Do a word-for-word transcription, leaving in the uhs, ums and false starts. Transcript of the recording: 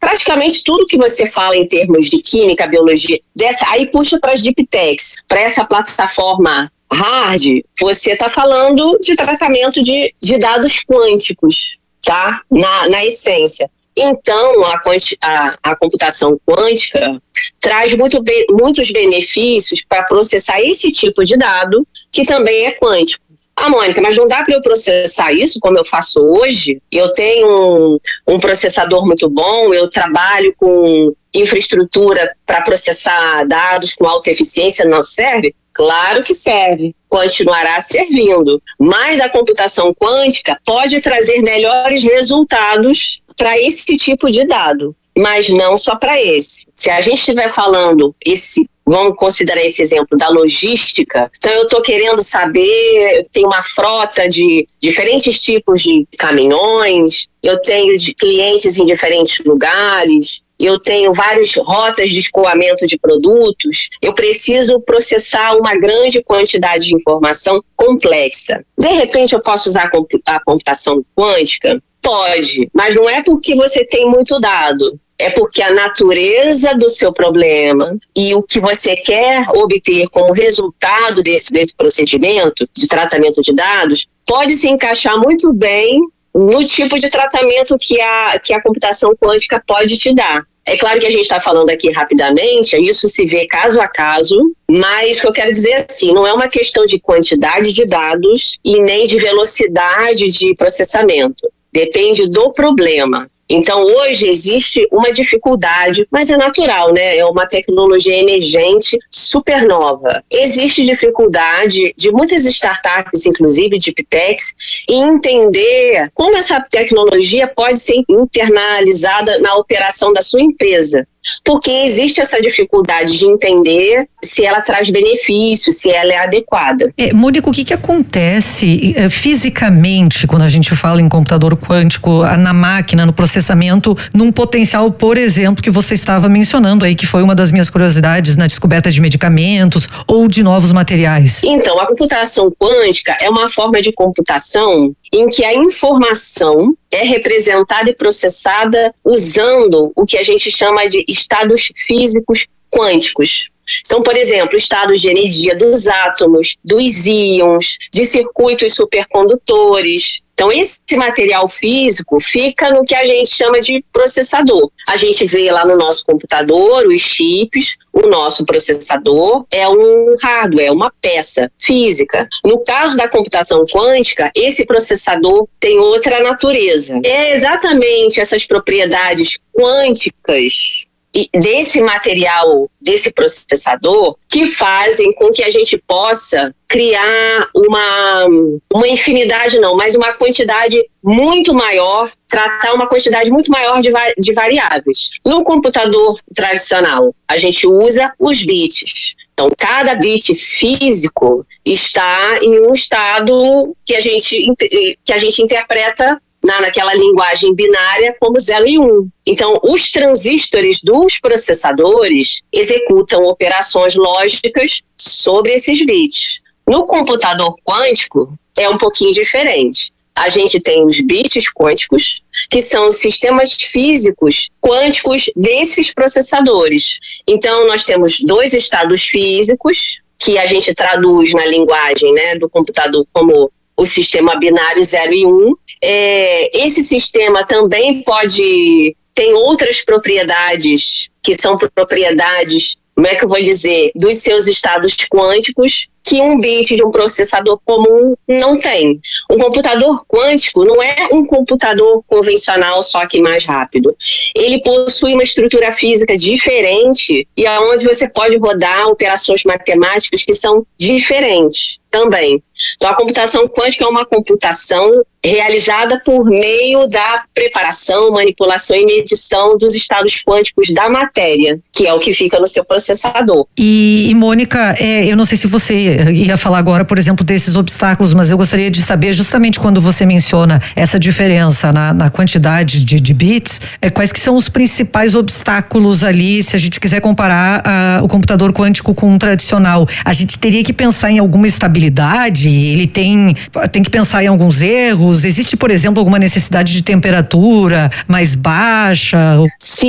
praticamente tudo que você fala em termos de química, biologia, dessa, aí puxa para as deep techs, para essa plataforma hard, você está falando de tratamento de, de dados quânticos, tá? Na, na essência. Então, a, a, a computação quântica traz muito be, muitos benefícios para processar esse tipo de dado, que também é quântico. Ah, Mônica, mas não dá para eu processar isso como eu faço hoje? Eu tenho um, um processador muito bom, eu trabalho com infraestrutura para processar dados com alta eficiência, não serve? Claro que serve, continuará servindo, mas a computação quântica pode trazer melhores resultados para esse tipo de dado, mas não só para esse. Se a gente estiver falando, esse, vamos considerar esse exemplo da logística, então eu estou querendo saber, eu tenho uma frota de diferentes tipos de caminhões, eu tenho de clientes em diferentes lugares, eu tenho várias rotas de escoamento de produtos, eu preciso processar uma grande quantidade de informação complexa. De repente eu posso usar a computação quântica? Pode, mas não é porque você tem muito dado. É porque a natureza do seu problema e o que você quer obter como resultado desse, desse procedimento de tratamento de dados pode se encaixar muito bem no tipo de tratamento que a, que a computação quântica pode te dar. É claro que a gente está falando aqui rapidamente, isso se vê caso a caso, mas o que eu quero dizer é assim, não é uma questão de quantidade de dados e nem de velocidade de processamento. Depende do problema. Então, hoje existe uma dificuldade, mas é natural, né? É uma tecnologia emergente, super nova. Existe dificuldade de muitas startups, inclusive de deep techs, em entender como essa tecnologia pode ser internalizada na operação da sua empresa. Porque existe essa dificuldade de entender se ela traz benefício, se ela é adequada. É, Mônica, o que que acontece é, fisicamente quando a gente fala em computador quântico, na máquina, no processamento, num potencial, por exemplo, que você estava mencionando aí, que foi uma das minhas curiosidades na descoberta de medicamentos ou de novos materiais? Então, a computação quântica é uma forma de computação em que a informação é representada e processada usando o que a gente chama de estados físicos quânticos. Então, por exemplo, estados de energia dos átomos, dos íons, de circuitos supercondutores. Então, esse material físico fica no que a gente chama de processador. A gente vê lá no nosso computador os chips, o nosso processador é um hardware, é uma peça física. No caso da computação quântica, esse processador tem outra natureza. É exatamente essas propriedades quânticas desse material, desse processador, que fazem com que a gente possa criar uma, uma infinidade, não, mas uma quantidade muito maior, tratar uma quantidade muito maior de, de variáveis. No computador tradicional, a gente usa os bits. Então, cada bit físico está em um estado que a gente, que a gente interpreta Na, naquela linguagem binária como zero e um. Então, os transistores dos processadores executam operações lógicas sobre esses bits. No computador quântico, é um pouquinho diferente. A gente tem os bits quânticos, que são os sistemas físicos quânticos desses processadores. Então, nós temos dois estados físicos, que a gente traduz na linguagem, né, do computador como o sistema binário zero e um. É, esse sistema também pode tem outras propriedades que são propriedades, como é que eu vou dizer, dos seus estados quânticos que um bit de um processador comum não tem. Um computador quântico não é um computador convencional só que mais rápido. Ele possui uma estrutura física diferente e aonde você pode rodar operações matemáticas que são diferentes também. Então, a computação quântica é uma computação realizada por meio da preparação, manipulação e medição dos estados quânticos da matéria, que é o que fica no seu processador. E, e Mônica, é, eu não sei se você ia falar agora, por exemplo, desses obstáculos, mas eu gostaria de saber justamente quando você menciona essa diferença na, na quantidade de, de bits, é, quais que são os principais obstáculos ali, se a gente quiser comparar a, o computador quântico com o tradicional. A gente teria que pensar em alguma estabilidade, ele tem, tem que pensar em alguns erros. Existe, por exemplo, alguma necessidade de temperatura mais baixa? Sim.